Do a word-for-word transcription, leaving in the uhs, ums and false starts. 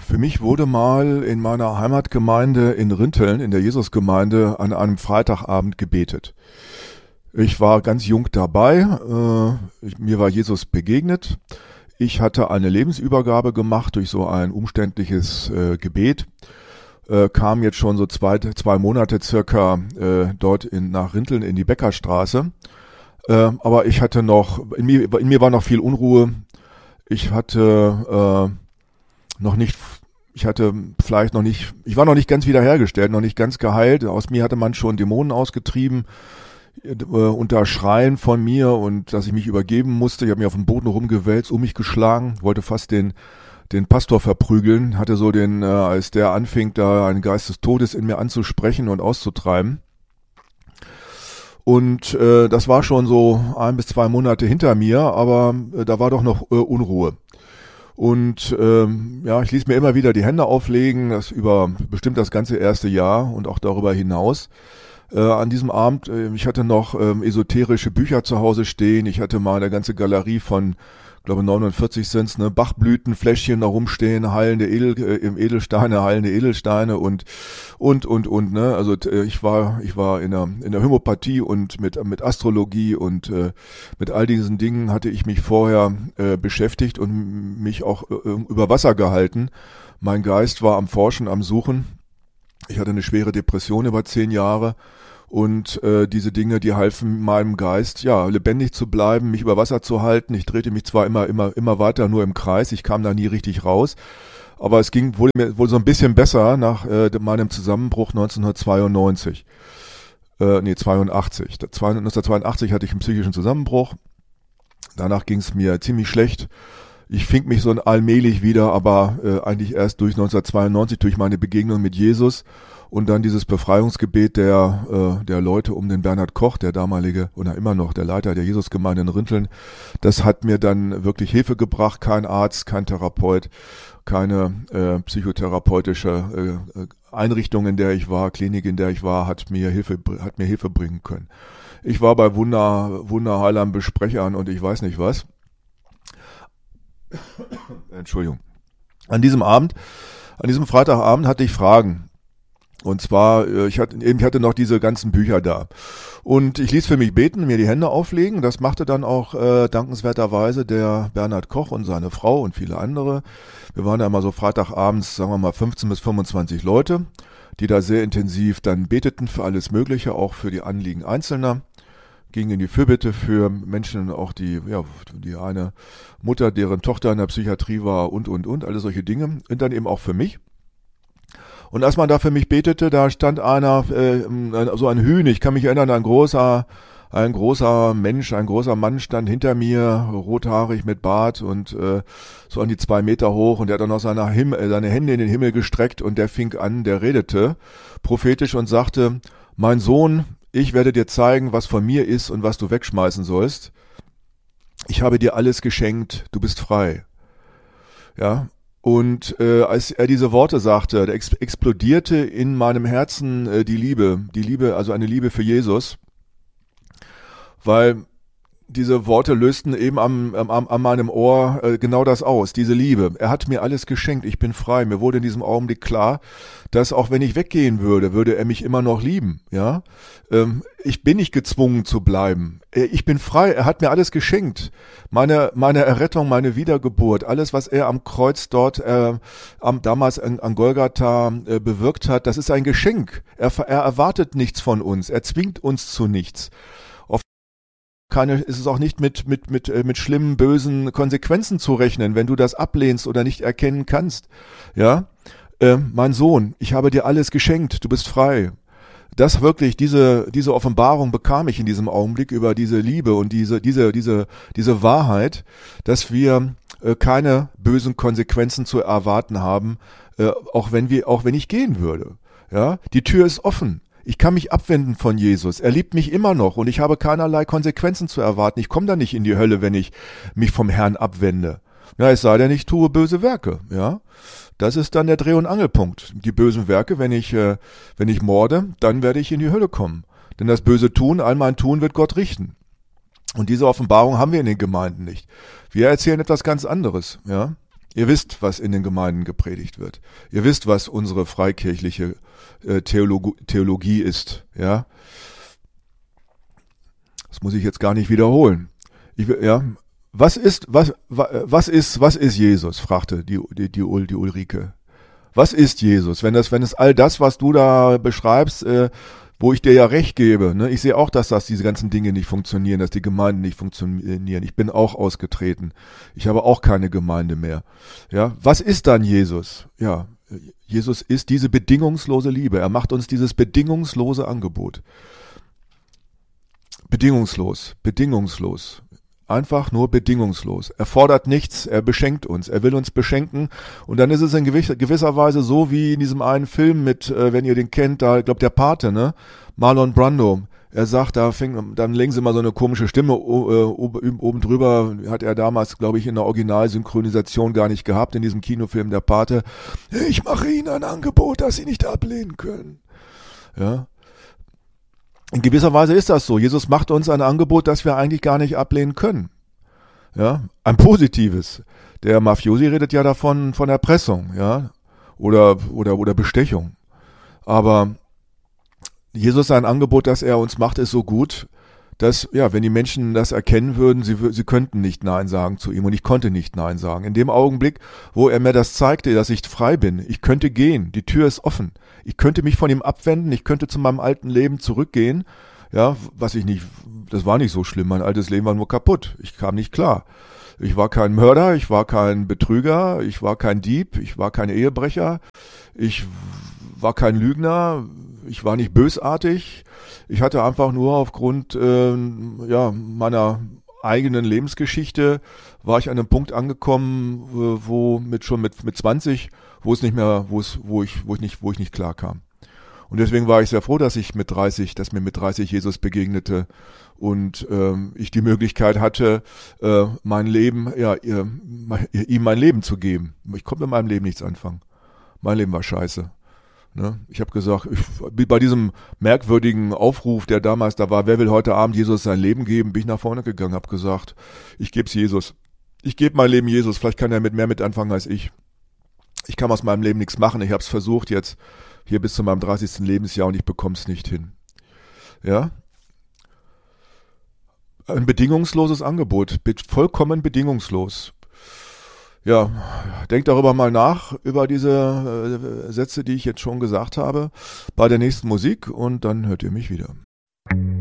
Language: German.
Für mich wurde mal in meiner Heimatgemeinde in Rinteln, in der Jesusgemeinde, an einem Freitagabend gebetet. Ich war ganz jung dabei, äh, ich, mir war Jesus begegnet. Ich hatte eine Lebensübergabe gemacht durch so ein umständliches äh, Gebet, äh, kam jetzt schon so zwei, zwei Monate circa äh, dort in, nach Rinteln in die Bäckerstraße. Äh, aber ich hatte noch, in mir, in mir war noch viel Unruhe. Ich hatte äh, noch nicht, ich hatte vielleicht noch nicht, ich war noch nicht ganz wiederhergestellt, noch nicht ganz geheilt. Aus mir hatte man schon Dämonen ausgetrieben, äh, unter Schreien von mir und dass ich mich übergeben musste. Ich habe mich auf dem Boden rumgewälzt, um mich geschlagen, wollte fast den den Pastor verprügeln, hatte so den, äh, als der anfing, da einen Geist des Todes in mir anzusprechen und auszutreiben. Und äh, das war schon so ein bis zwei Monate hinter mir, aber äh, da war doch noch äh, Unruhe. Und ähm, ja, ich ließ mir immer wieder die Hände auflegen, das über bestimmt das ganze erste Jahr und auch darüber hinaus. Äh, an diesem Abend, äh, ich hatte noch ähm, esoterische Bücher zu Hause stehen, ich hatte mal eine ganze Galerie von, ich glaube neunundvierzig sind's, ne, Bachblütenfläschchen da rumstehen, heilende Edel, äh, im Edelsteine, heilende Edelsteine und und und und ne, also äh, ich war ich war in der in der Homöopathie und mit mit Astrologie und äh, mit all diesen Dingen hatte ich mich vorher äh, beschäftigt und mich auch äh, über Wasser gehalten. Mein Geist war am Forschen, am Suchen. Ich hatte eine schwere Depression über zehn Jahre. Und äh, diese Dinge, die halfen meinem Geist, ja, lebendig zu bleiben, mich über Wasser zu halten. Ich drehte mich zwar immer, immer, immer weiter nur im Kreis, ich kam da nie richtig raus, aber es ging wohl mir wohl so ein bisschen besser nach äh, meinem Zusammenbruch neunzehnhundertzweiundneunzig. Äh, nee, zweiundachtzig. neunzehnhundertzweiundachtzig hatte ich einen psychischen Zusammenbruch. Danach ging es mir ziemlich schlecht. Ich fing mich so allmählich wieder, aber äh, eigentlich erst durch neunzehnhundertzweiundneunzig, durch meine Begegnung mit Jesus. Und dann dieses Befreiungsgebet der äh, der Leute um den Bernhard Koch, der damalige oder immer noch der Leiter der Jesusgemeinde in Rinteln. Das hat mir dann wirklich Hilfe gebracht. Kein Arzt, kein Therapeut, keine äh, psychotherapeutische äh, Einrichtung, in der ich war, Klinik, in der ich war, hat mir Hilfe hat mir Hilfe bringen können. Ich war bei Wunder Wunderheilern, Besprechern und ich weiß nicht was. Entschuldigung. An diesem Abend, an diesem Freitagabend hatte ich Fragen. Und zwar, ich hatte, ich hatte noch diese ganzen Bücher da. Und ich ließ für mich beten, mir die Hände auflegen. Das machte dann auch äh, dankenswerterweise der Bernhard Koch und seine Frau und viele andere. Wir waren da immer so Freitagabends, sagen wir mal fünfzehn bis fünfundzwanzig Leute, die da sehr intensiv dann beteten für alles Mögliche, auch für die Anliegen Einzelner. Ging in die Fürbitte für Menschen, auch die, ja, die eine Mutter, deren Tochter in der Psychiatrie war und, und, und, alle solche Dinge. Und dann eben auch für mich. Und als man da für mich betete, da stand einer, äh, so ein Hühn, ich kann mich erinnern, ein großer, ein großer Mensch, ein großer Mann stand hinter mir, rothaarig mit Bart und äh, so an die zwei Meter hoch und der hat dann noch seine, Him- seine Hände in den Himmel gestreckt und der fing an, der redete prophetisch und sagte, mein Sohn, ich werde dir zeigen, was von mir ist und was du wegschmeißen sollst. Ich habe dir alles geschenkt, du bist frei. Ja. Und äh, als er diese Worte sagte, da ex- explodierte in meinem Herzen äh, die Liebe, die Liebe, also eine Liebe für Jesus, weil diese Worte lösten eben am, am, an meinem Ohr äh, genau das aus, diese Liebe. Er hat mir alles geschenkt, ich bin frei. Mir wurde in diesem Augenblick klar, dass auch wenn ich weggehen würde, würde er mich immer noch lieben. Ja, ähm, ich bin nicht gezwungen zu bleiben. Ich bin frei, er hat mir alles geschenkt. Meine, meine Errettung, meine Wiedergeburt, alles, was er am Kreuz dort, äh, am, damals an, an Golgatha äh, bewirkt hat, das ist ein Geschenk. Er, er erwartet nichts von uns, er zwingt uns zu nichts. Keine, ist es auch nicht mit, mit, mit, äh, mit schlimmen, bösen Konsequenzen zu rechnen, wenn du das ablehnst oder nicht erkennen kannst. Ja, äh, mein Sohn, ich habe dir alles geschenkt, du bist frei. Das wirklich, diese, diese Offenbarung bekam ich in diesem Augenblick über diese Liebe und diese, diese, diese, diese Wahrheit, dass wir äh, keine bösen Konsequenzen zu erwarten haben, äh, auch wenn wir, auch wenn ich gehen würde. Ja, die Tür ist offen. Ich kann mich abwenden von Jesus. Er liebt mich immer noch und ich habe keinerlei Konsequenzen zu erwarten. Ich komme da nicht in die Hölle, wenn ich mich vom Herrn abwende. Ja, es sei denn, ich tue böse Werke. Ja, das ist dann der Dreh- und Angelpunkt. Die bösen Werke, wenn ich, äh, wenn ich morde, dann werde ich in die Hölle kommen. Denn das böse Tun, all mein Tun wird Gott richten. Und diese Offenbarung haben wir in den Gemeinden nicht. Wir erzählen etwas ganz anderes. Ja, Ihr wisst, was in den Gemeinden gepredigt wird. Ihr wisst, was unsere freikirchliche äh, Theolog- Theologie ist. Ja, das muss ich jetzt gar nicht wiederholen. Ich, ja, was ist, was, was ist, was ist Jesus? Fragte die die die, Ul, die Ulrike. Was ist Jesus? Wenn das, wenn es all das, was du da beschreibst, äh, wo ich dir ja recht gebe, ne? Ich sehe auch, dass das diese ganzen Dinge nicht funktionieren, dass die Gemeinden nicht funktionieren. Ich bin auch ausgetreten. Ich habe auch keine Gemeinde mehr. Ja, was ist dann Jesus? Ja, Jesus ist diese bedingungslose Liebe. Er macht uns dieses bedingungslose Angebot. Bedingungslos, bedingungslos. Einfach nur bedingungslos. Er fordert nichts, er beschenkt uns, er will uns beschenken. Und dann ist es in gewisser, gewisser Weise so wie in diesem einen Film mit, äh, wenn ihr den kennt, da, ich glaube der Pate, ne? Marlon Brando. Er sagt, da fängt, dann legen sie mal so eine komische Stimme äh, oben, oben drüber. Hat er damals, glaube ich, in der Originalsynchronisation gar nicht gehabt, in diesem Kinofilm der Pate. Ich mache Ihnen ein Angebot, das Sie nicht ablehnen können. Ja. In gewisser Weise ist das so. Jesus macht uns ein Angebot, das wir eigentlich gar nicht ablehnen können. Ja, ein positives. Der Mafiosi redet ja davon, von Erpressung, ja, oder, oder, oder Bestechung. Aber Jesus, sein Angebot, das er uns macht, ist so gut, dass, ja, wenn die Menschen das erkennen würden, sie, sie könnten nicht Nein sagen zu ihm. Und ich konnte nicht Nein sagen. In dem Augenblick, wo er mir das zeigte, dass ich frei bin, ich könnte gehen, die Tür ist offen. Ich könnte mich von ihm abwenden, ich könnte zu meinem alten Leben zurückgehen. Ja, was ich nicht, das war nicht so schlimm. Mein altes Leben war nur kaputt. Ich kam nicht klar. Ich war kein Mörder, ich war kein Betrüger, ich war kein Dieb, ich war kein Ehebrecher, ich war kein Lügner, ich war nicht bösartig. Ich hatte einfach nur aufgrund äh, ja, meiner eigenen Lebensgeschichte war ich an einem Punkt angekommen, wo mit schon mit mit zwanzig, wo es nicht mehr, wo es, wo ich, wo ich nicht, wo ich nicht klar kam. Und deswegen war ich sehr froh, dass ich mit dreißig, dass mir mit dreißig Jesus begegnete und ähm, ich die Möglichkeit hatte, äh, mein Leben, ja, ihr, ihm mein Leben zu geben. Ich konnte mit meinem Leben nichts anfangen. Mein Leben war scheiße. Ne? Ich habe gesagt, ich, bei diesem merkwürdigen Aufruf, der damals da war, wer will heute Abend Jesus sein Leben geben, bin ich nach vorne gegangen, habe gesagt, ich gebe es Jesus. Ich gebe mein Leben Jesus, vielleicht kann er mit mehr mit anfangen als ich. Ich kann aus meinem Leben nichts machen, ich habe es versucht jetzt hier bis zu meinem dreißigsten Lebensjahr und ich bekomme es nicht hin. Ja? Ein bedingungsloses Angebot, vollkommen bedingungslos. Ja, denkt darüber mal nach, über diese äh, Sätze, die ich jetzt schon gesagt habe, bei der nächsten Musik und dann hört ihr mich wieder.